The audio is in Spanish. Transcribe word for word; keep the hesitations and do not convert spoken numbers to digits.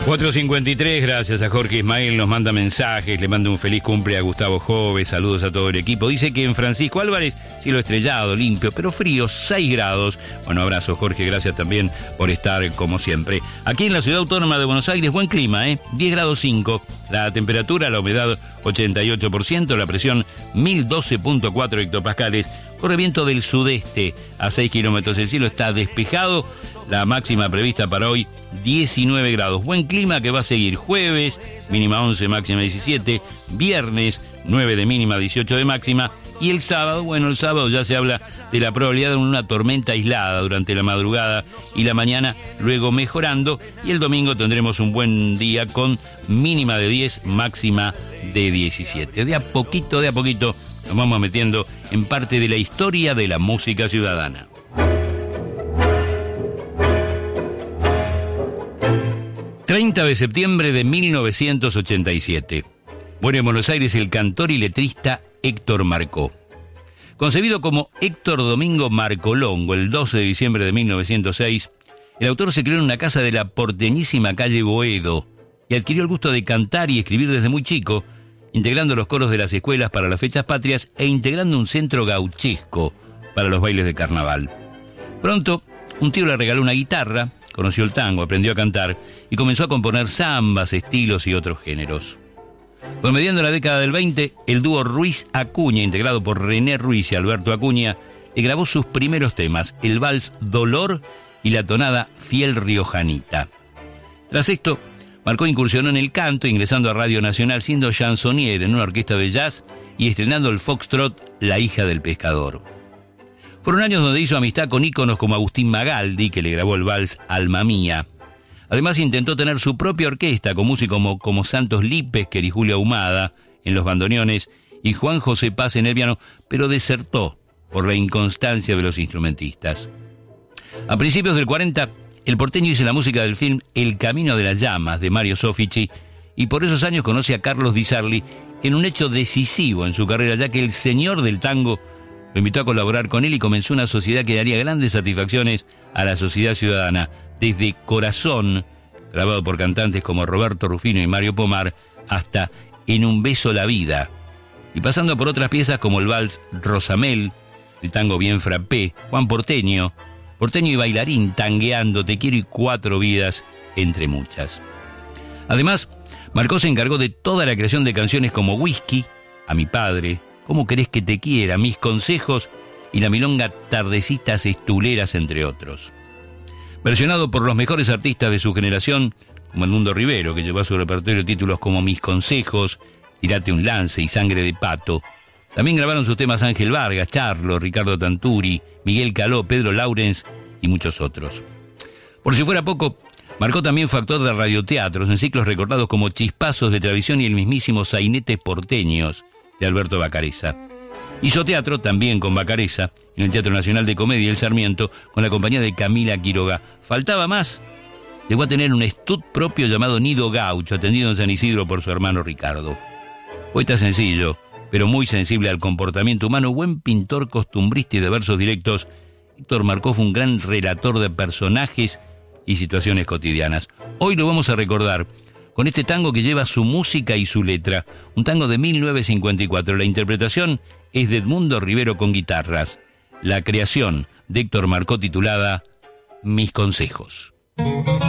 cuatro cincuenta y tres, gracias a Jorge Ismael, nos manda mensajes, le manda un feliz cumple a Gustavo Jove, saludos a todo el equipo. Dice que en Francisco Álvarez, cielo estrellado, limpio, pero frío, seis grados. Bueno, abrazo Jorge, gracias también por estar como siempre. Aquí en la Ciudad Autónoma de Buenos Aires, buen clima, ¿eh? diez grados cinco, la temperatura, la humedad ochenta y ocho por ciento, la presión mil doce punto cuatro hectopascales, corre viento del sudeste a seis kilómetros, el cielo está despejado, la máxima prevista para hoy diecinueve grados, buen clima que va a seguir jueves, mínima once, máxima diecisiete, viernes nueve de mínima, dieciocho de máxima, y el sábado, bueno, el sábado ya se habla de la probabilidad de una tormenta aislada durante la madrugada y la mañana, luego mejorando, y el domingo tendremos un buen día con mínima de diez, máxima de diecisiete. De a poquito, de a poquito nos vamos metiendo en parte de la historia de la música ciudadana. treinta de septiembre de mil novecientos ochenta y siete. Muere en Buenos Aires el cantor y letrista Héctor Marcó. Concebido como Héctor Domingo Marcolongo el doce de diciembre de mil novecientos seis, el autor se crió en una casa de la porteñísima calle Boedo y adquirió el gusto de cantar y escribir desde muy chico, integrando los coros de las escuelas para las fechas patrias e integrando un centro gauchesco para los bailes de carnaval. Pronto, un tío le regaló una guitarra, conoció el tango, aprendió a cantar y comenzó a componer zambas, estilos y otros géneros. Por mediando la década del veinte, el dúo Ruiz Acuña, integrado por René Ruiz y Alberto Acuña, le grabó sus primeros temas, el vals Dolor y la tonada Fiel Riojanita. Tras esto, Marcó incursionó en el canto, ingresando a Radio Nacional siendo chansonnier en una orquesta de jazz y estrenando el foxtrot La hija del pescador. Fueron años donde hizo amistad con íconos como Agustín Magaldi, que le grabó el vals Alma Mía. Además intentó tener su propia orquesta con músicos como, como Santos Lípez y Julia Ahumada en los bandoneones y Juan José Paz en el piano, pero desertó por la inconstancia de los instrumentistas. A principios del cuarenta, el porteño hizo la música del film El camino de las llamas de Mario Soffici y por esos años conoce a Carlos Di Sarli en un hecho decisivo en su carrera, ya que el señor del tango lo invitó a colaborar con él y comenzó una sociedad que daría grandes satisfacciones a la sociedad ciudadana, desde Corazón, grabado por cantantes como Roberto Rufino y Mario Pomar, hasta En un beso la vida, y pasando por otras piezas como el vals Rosamel, el tango Bien frappé, Juan Porteño, Porteño y bailarín tangueando, Te quiero y Cuatro vidas, entre muchas. Además, Marcó se encargó de toda la creación de canciones como Whisky, A mi padre, ¿Cómo querés que te quiera?, Mis consejos y la milonga Tardecitas estuleras, entre otros. Versionado por los mejores artistas de su generación, como Edmundo Rivero, que llevó a su repertorio títulos como Mis consejos, Tirate un lance y Sangre de pato. También grabaron sus temas Ángel Vargas, Charlo, Ricardo Tanturi, Miguel Caló, Pedro Laurens y muchos otros. Por si fuera poco, Marcó también fue actor de radioteatros en ciclos recordados como Chispazos de Tradición y el mismísimo Sainetes Porteños de Alberto Bacareza. Hizo teatro también con Bacareza en el Teatro Nacional de Comedia El Sarmiento con la compañía de Camila Quiroga. Faltaba más, llegó a tener un estudio propio llamado Nido Gaucho, atendido en San Isidro por su hermano Ricardo. Poeta sencillo, pero muy sensible al comportamiento humano, buen pintor costumbrista y de versos directos, Héctor Marcó fue un gran relator de personajes y situaciones cotidianas. Hoy lo vamos a recordar con este tango que lleva su música y su letra, un tango de mil novecientos cincuenta y cuatro. La interpretación es de Edmundo Rivero con guitarras. La creación de Héctor Marcó titulada Mis consejos.